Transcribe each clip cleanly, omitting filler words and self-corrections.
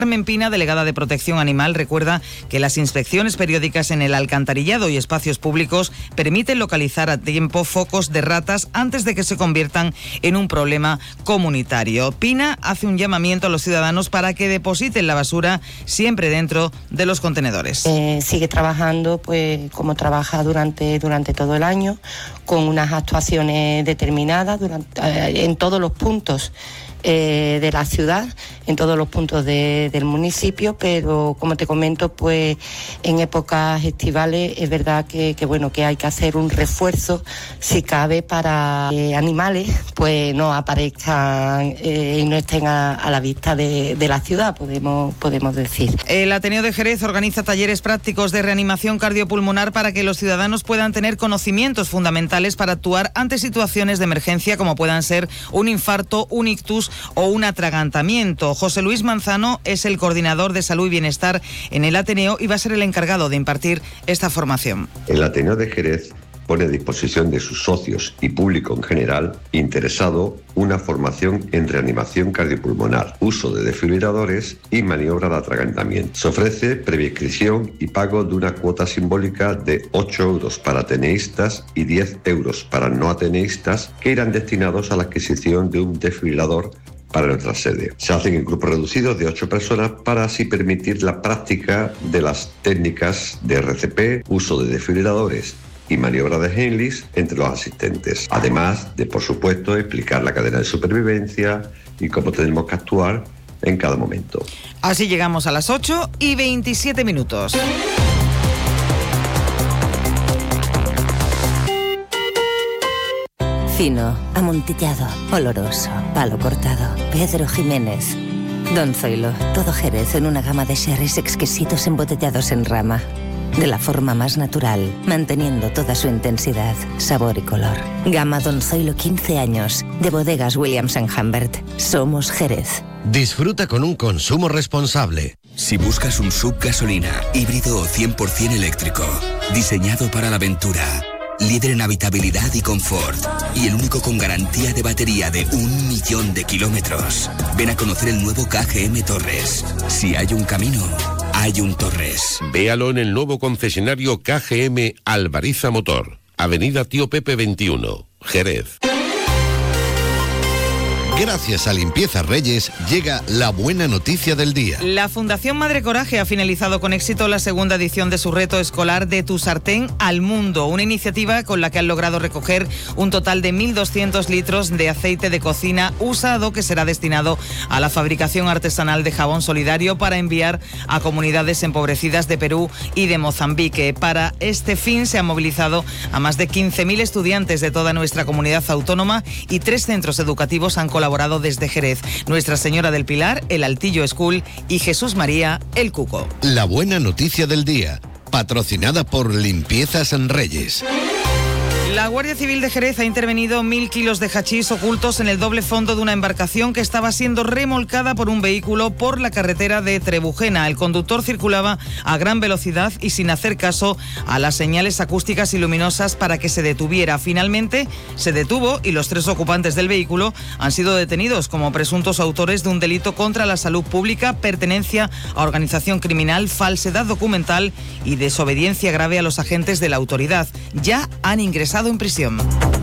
Carmen Pina, delegada de Protección Animal, recuerda que las inspecciones periódicas en el alcantarillado y espacios públicos permiten localizar a tiempo focos de ratas antes de que se conviertan en un problema comunitario. Pina hace un llamamiento a los ciudadanos para que depositen la basura siempre dentro de los contenedores. Sigue trabajando pues como trabaja durante todo el año, con unas actuaciones determinadas en todos los puntos de la ciudad, en todos los puntos del municipio, pero como te comento, pues en épocas estivales es verdad que hay que hacer un refuerzo, si cabe, para que animales pues no aparezcan y no estén a la vista de la ciudad, podemos decir. El Ateneo de Jerez organiza talleres prácticos de reanimación cardiopulmonar para que los ciudadanos puedan tener conocimientos fundamentales para actuar ante situaciones de emergencia como puedan ser un infarto, un ictus o un atragantamiento. José Luis Manzano es el coordinador de salud y bienestar en el Ateneo y va a ser el encargado de impartir esta formación. El Ateneo de Jerez pone a disposición de sus socios y público en general interesado una formación en reanimación cardiopulmonar, uso de desfibriladores y maniobra de atragantamiento. Se ofrece previa inscripción y pago de una cuota simbólica de 8 euros para ateneístas y 10 euros para no ateneístas, que irán destinados a la adquisición de un desfibrilador para nuestra sede. Se hacen en grupos reducidos de 8 personas para así permitir la práctica de las técnicas de RCP, uso de desfibriladores y maniobra de Heimlich entre los asistentes. Además de, por supuesto, explicar la cadena de supervivencia y cómo tenemos que actuar en cada momento. Así llegamos a las 8:27. Fino, amontillado, oloroso, palo cortado. Pedro Jiménez. Don Zoilo, todo Jerez en una gama de sherries exquisitos embotellados en rama. De la forma más natural, manteniendo toda su intensidad, sabor y color. Gama Don Zoilo 15 años, de bodegas Williams & Humbert. Somos Jerez. Disfruta con un consumo responsable. Si buscas un SUV gasolina, híbrido o 100% eléctrico, diseñado para la aventura, líder en habitabilidad y confort, y el único con garantía de batería de 1 millón de kilómetros. Ven a conocer el nuevo KGM Torres. Si hay un camino, hay un Torres. Véalo en el nuevo concesionario KGM Alvariza Motor, Avenida Tío Pepe 21, Jerez. Gracias a Limpieza Reyes llega la buena noticia del día. La Fundación Madre Coraje ha finalizado con éxito la segunda edición de su reto escolar De tu sartén al mundo, una iniciativa con la que han logrado recoger un total de 1.200 litros de aceite de cocina usado que será destinado a la fabricación artesanal de jabón solidario para enviar a comunidades empobrecidas de Perú y de Mozambique. Para este fin se han movilizado a más de 15.000 estudiantes de toda nuestra comunidad autónoma y 3 centros educativos han colaborado desde Jerez: Nuestra Señora del Pilar, el Altillo School y Jesús María, el Cuco. La buena noticia del día, patrocinada por Limpiezas Reyes. La Guardia Civil de Jerez ha intervenido 1.000 kilos de hachís ocultos en el doble fondo de una embarcación que estaba siendo remolcada por un vehículo por la carretera de Trebujena. El conductor circulaba a gran velocidad y sin hacer caso a las señales acústicas y luminosas para que se detuviera. Finalmente se detuvo y los 3 ocupantes del vehículo han sido detenidos como presuntos autores de un delito contra la salud pública, pertenencia a organización criminal, falsedad documental y desobediencia grave a los agentes de la autoridad. Ya han ingresado en prisión.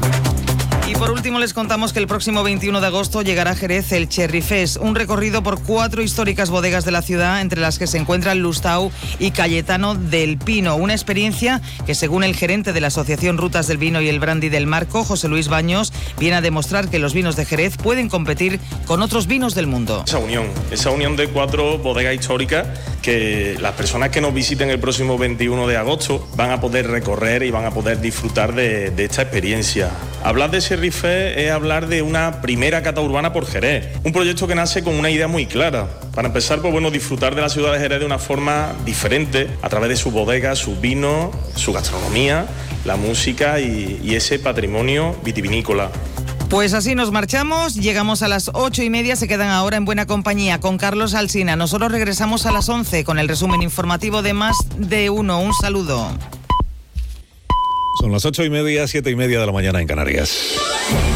Y por último les contamos que el próximo 21 de agosto llegará a Jerez el Cherry Fest, un recorrido por 4 históricas bodegas de la ciudad, entre las que se encuentran Lustau y Cayetano del Pino. Una experiencia que, según el gerente de la Asociación Rutas del Vino y el Brandy del Marco, José Luis Baños, viene a demostrar que los vinos de Jerez pueden competir con otros vinos del mundo. Esa unión de 4 bodegas históricas que las personas que nos visiten el próximo 21 de agosto van a poder recorrer y van a poder disfrutar de esta experiencia. Hablar de Cherry Fest es hablar de una primera cata urbana por Jerez, un proyecto que nace con una idea muy clara. Para empezar, disfrutar de la ciudad de Jerez de una forma diferente, a través de sus bodegas, sus vinos, su gastronomía, la música y ese patrimonio vitivinícola. Pues así nos marchamos, llegamos a las 8:30, se quedan ahora en buena compañía con Carlos Alsina. Nosotros regresamos a las 11 con el resumen informativo de Más de Uno. Un saludo. Son las 8:30, 7:30 de la mañana en Canarias.